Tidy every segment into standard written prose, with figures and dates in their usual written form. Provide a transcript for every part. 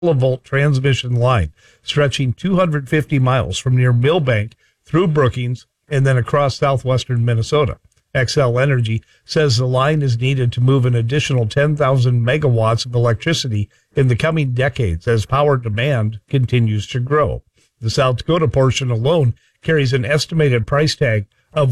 kilovolt transmission line stretching 250 miles from near Millbank through Brookings and then across southwestern Minnesota. Xcel Energy says the line is needed to move an additional 10,000 megawatts of electricity in the coming decades as power demand continues to grow. The South Dakota portion alone carries an estimated price tag of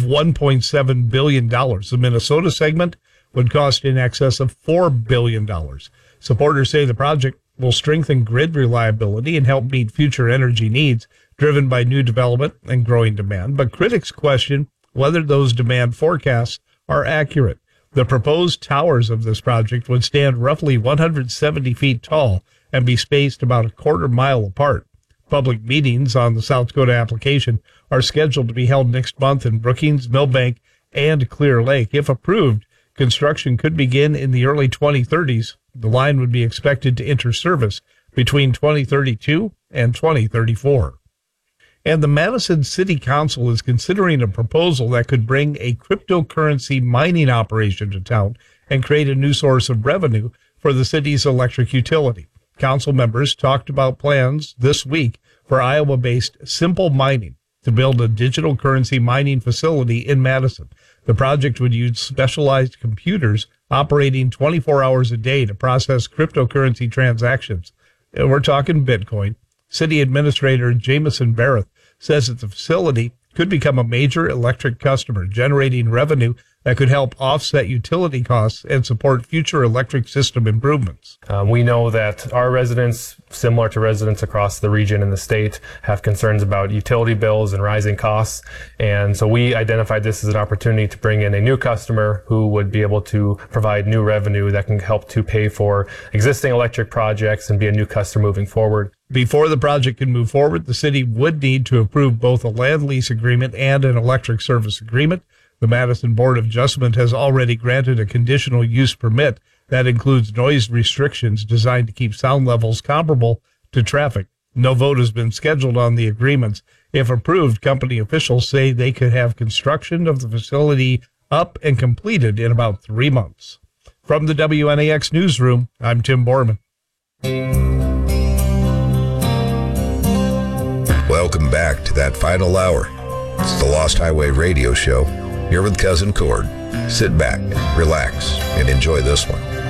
$1.7 billion. The Minnesota segment would cost in excess of $4 billion. Supporters say the project will strengthen grid reliability and help meet future energy needs driven by new development and growing demand. But critics question whether those demand forecasts are accurate. The proposed towers of this project would stand roughly 170 feet tall and be spaced about a quarter mile apart. Public meetings on the South Dakota application are scheduled to be held next month in Brookings, Millbank, and Clear Lake. If approved, construction could begin in the early 2030s. The line would be expected to enter service between 2032 and 2034. And the Madison City Council is considering a proposal that could bring a cryptocurrency mining operation to town and create a new source of revenue for the city's electric utility. Council members talked about plans this week for Iowa-based Simple Mining to build a digital currency mining facility in Madison. The project would use specialized computers operating 24 hours a day to process cryptocurrency transactions. We're talking Bitcoin. City Administrator Jamison Barrett says that the facility could become a major electric customer, generating revenue that could help offset utility costs and support future electric system improvements. We know that our residents, similar to residents across the region and the state, have concerns about utility bills and rising costs. And so we identified this as an opportunity to bring in a new customer who would be able to provide new revenue that can help to pay for existing electric projects and be a new customer moving forward. Before the project can move forward, the city would need to approve both a land lease agreement and an electric service agreement. The Madison Board of Adjustment has already granted a conditional use permit that includes noise restrictions designed to keep sound levels comparable to traffic. No vote has been scheduled on the agreements. If approved, company officials say they could have construction of the facility up and completed in about 3 months. From the WNAX Newsroom, I'm Tim Borman. Welcome back to that final hour. It's the Lost Highway Radio Show. Here with Cousin Cord. Sit back, relax, and enjoy this one.